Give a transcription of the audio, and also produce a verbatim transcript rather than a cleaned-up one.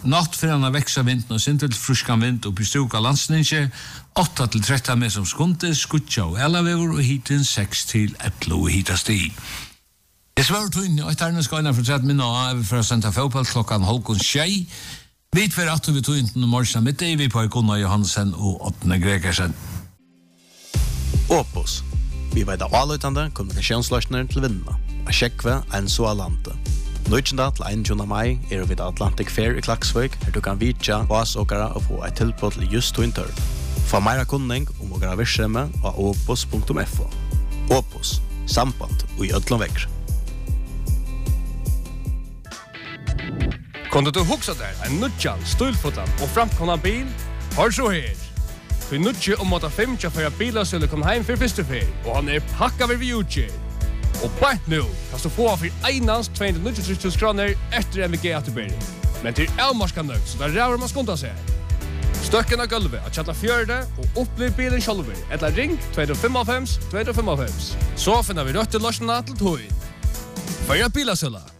natt för han växa vind och sin till fruskan vind och bestuka landsninje åtta till tretton med som skunde skutja och alla vever och hiten sex till elva och hitast i. Det var tunn och tarna ska ina för tretton minuter för Santa Fotboll klockan halv tjej. Vet för att vi tog inte morgon med David på Gunnar Johansen och Åtne Gregersen. Opus. Vi vet av allutande kommunikationslösningar till vinna. A Tjeckve en så alante. Nøytjenda til einogtjúgunda mai er vi Atlantic Fair i Klaksvik, her du kan vitja vasåkara og få et tilbud til just to inter. Få meira kunning om åkara virksomhet av opus punktum f o. Opus. Samband og i ödlom vekr. Kunde du huxa der en nutjan, stulfotan og framkomna bil? Hör så her. For nutje om måtta femtja for at bilar skulle komme heim for første fer, og han er pakka ved vi utgjør. Og bare nu kan du få for einans tvåhundranittiotre tusen kroner etter M V G-atterbering. Men til avmarska nøgt, så der ræver man skunda seg. Støkken av gulvet at chatta fjørde og opplev bilen sjálfur. Eller ring två fem fem två fem fem. Så finner vi røtte løsene til tog. Føyre bilasølla.